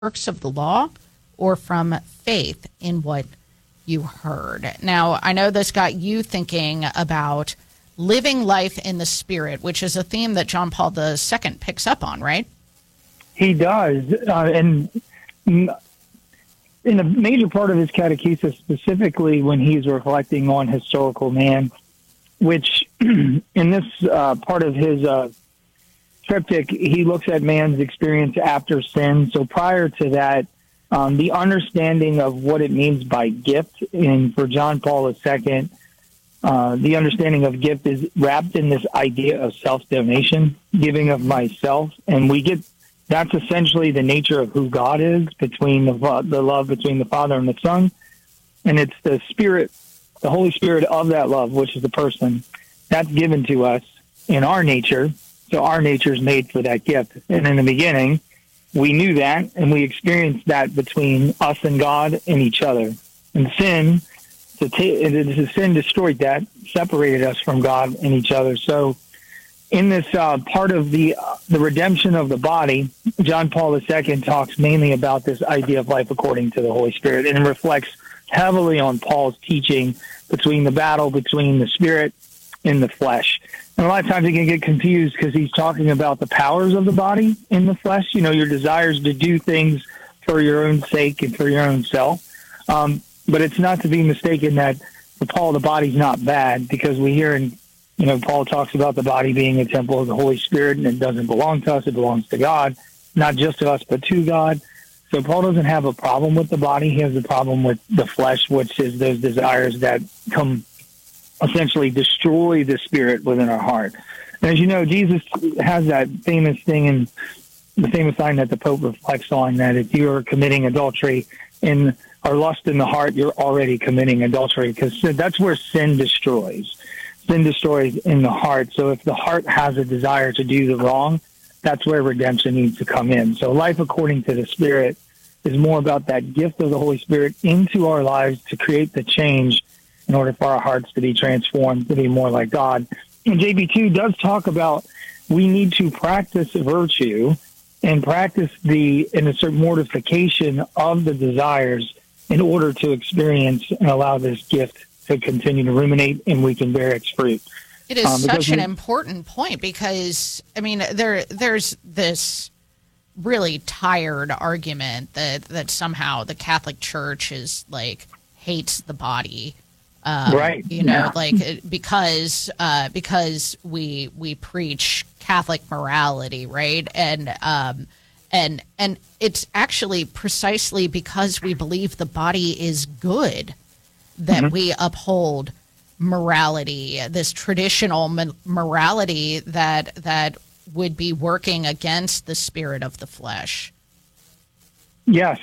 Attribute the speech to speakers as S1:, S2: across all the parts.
S1: works of the law or from faith in what you heard? Now, I know this got you thinking about living life in the Spirit, which is a theme that John Paul II picks up on, right?
S2: He does. And in a major part of his catechesis, specifically when he's reflecting on historical man, which in this part of his triptych, he looks at man's experience after sin. So prior to that, the understanding of what it means by gift, and for John Paul II, the understanding of gift is wrapped in this idea of self-donation, giving of myself, and that's essentially the nature of who God is, between the love between the Father and the Son, and it's the Spirit, the Holy Spirit of that love, which is the person, that's given to us in our nature. So our nature is made for that gift. And in the beginning, we knew that, and we experienced that between us and God and each other. And sin destroyed that, separated us from God and each other. So in this part of the redemption of the body, John Paul II talks mainly about this idea of life according to the Holy Spirit, and it reflects heavily on Paul's teaching between the battle between the Spirit and the flesh. And a lot of times it can get confused because he's talking about the powers of the body in the flesh, your desires to do things for your own sake and for your own self. But it's not to be mistaken that for Paul, the body's not bad, because we hear in, Paul talks about the body being a temple of the Holy Spirit, and it doesn't belong to us. It belongs to God, not just to us, but to God. So Paul doesn't have a problem with the body. He has a problem with the flesh, which is those desires that come essentially destroy the spirit within our heart. And as you know, Jesus has that famous thing, and the famous line that the Pope reflects on, that if you are committing adultery or lust in the heart, you're already committing adultery, because that's where sin destroys. Sin destroys in the heart. So if the heart has a desire to do the wrong, that's where redemption needs to come in. So life according to the Spirit is more about that gift of the Holy Spirit into our lives to create the change in order for our hearts to be transformed, to be more like God. And JB2 does talk about we need to practice virtue and practice a certain mortification of the desires in order to experience and allow this gift to continue to ruminate, and we can bear its fruit.
S1: It is such an important point, because, there's this really tired argument that somehow the Catholic Church is hates the body.
S2: Right.
S1: Because we preach Catholic morality, right? And it's actually precisely because we believe the body is good that we uphold morality, this traditional morality that would be working against the spirit of the flesh.
S2: Yes,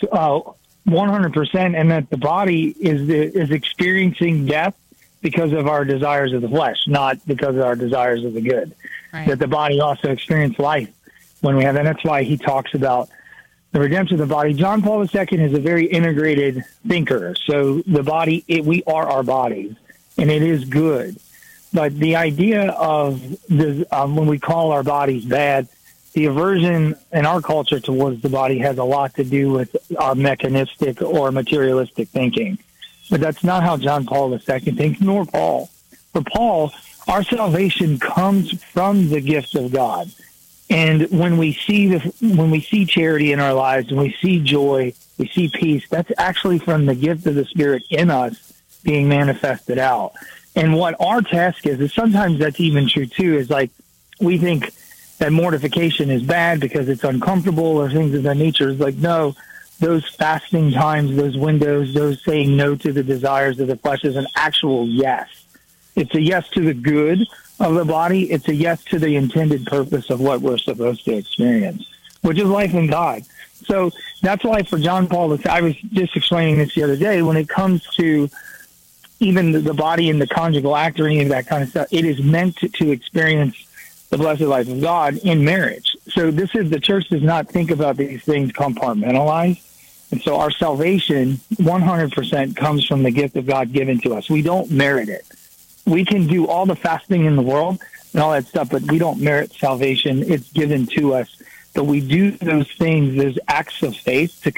S2: 100%, and that the body is experiencing death because of our desires of the flesh, not because of our desires of the good.
S1: Right.
S2: That the body also experiences life when we have, and that's why he talks about the redemption of the body. John Paul II is a very integrated thinker. So the body, we are our bodies, and it is good. But the idea of this, when we call our bodies bad, the aversion in our culture towards the body has a lot to do with our mechanistic or materialistic thinking. But that's not how John Paul II thinks, nor Paul. For Paul, our salvation comes from the gift of God. And when we see charity in our lives, when we see joy, we see peace, that's actually from the gift of the Spirit in us being manifested out. And what our task is sometimes that's even true too, is we think that mortification is bad because it's uncomfortable or things of that nature. It's no, those fasting times, those windows, those saying no to the desires of the flesh is an actual yes. It's a yes to the good of the body. It's a yes to the intended purpose of what we're supposed to experience, which is life in God. So that's why for John Paul, I was just explaining this the other day, when it comes to even the body and the conjugal act or any of that kind of stuff, it is meant to experience the blessed life of God in marriage. So the church does not think about these things compartmentalized. And so our salvation 100% comes from the gift of God given to us. We don't merit it. We can do all the fasting in the world and all that stuff, but we don't merit salvation. It's given to us So we do those things, those acts of faith to